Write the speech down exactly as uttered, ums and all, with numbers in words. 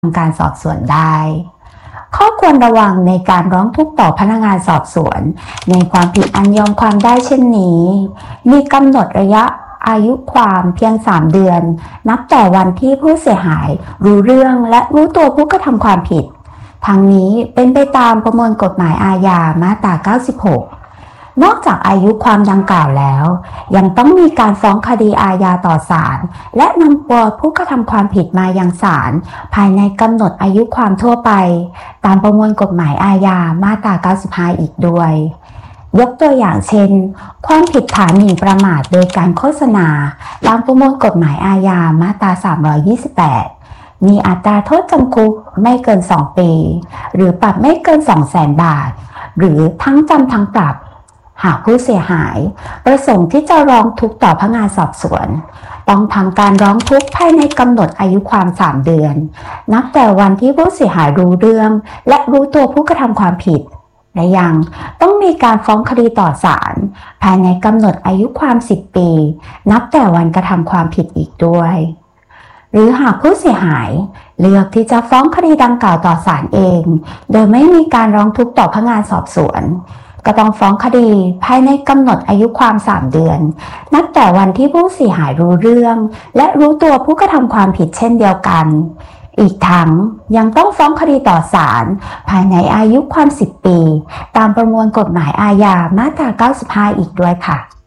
ำการสอบสวนได้ข้อควรระวังในการร้องทุกข์ต่อพนักงานสอบสวนในความผิดอันยอมความได้เช่นนี้มีกำหนดระยะอายุความเพียงสามเดือนนับแต่วันที่ผู้เสียหายรู้เรื่องและรู้ตัวผู้กระทำความผิดทั้งนี้เป็นไปตามประมวลกฎหมายอาญามาตราเก้าสิบหกนอกจากอายุความดังกล่าวแล้วยังต้องมีการฟ้องคดีอาญาต่อศาลและนำตัวผู้กระทำความผิดมายังศาลภายในกำหนดอายุความทั่วไปตามประมวลกฎหมายอาญามาตราเก้าสิบห้าอีกด้วยยกตัวอย่างเช่นความผิดฐานหมิ่นประมาทโดยการโฆษณาตามประมวลกฎหมายอาญามาตราสามร้อยยี่สิบแปดมีอัตราโทษจำคุกไม่เกินสองปีหรือปรับไม่เกิน สองแสน บาทหรือทั้งจำทั้งปรับหากผู้เสียหายประสงค์ที่จะร้องทุกข์ต่อพนักงานสอบสวนต้องทำการร้องทุกข์ภายในกำหนดอายุความสามเดือนนับแต่วันที่ผู้เสียหายรู้เรื่องและรู้ตัวผู้กระทำความผิดและยังต้องมีการฟ้องคดีต่อศาลภายในกำหนดอายุความสิบปีนับแต่วันกระทำความผิดอีกด้วยหรือหากผู้เสียหายเลือกที่จะฟ้องคดีดังกล่าวต่อศาลเองโดยไม่มีการร้องทุกข์ต่อพนักงานสอบสวนก็ต้องฟ้องคดีภายในกำหนดอายุความสามเดือนนับแต่วันที่ผู้เสียหายรู้เรื่องและรู้ตัวผู้กระทำความผิดเช่นเดียวกันอีกทั้งยังต้องฟ้องคดีต่อศาลภายในอายุความสิบปีตามประมวลกฎหมายอาญามาตราเก้าสิบห้าอีกด้วยค่ะ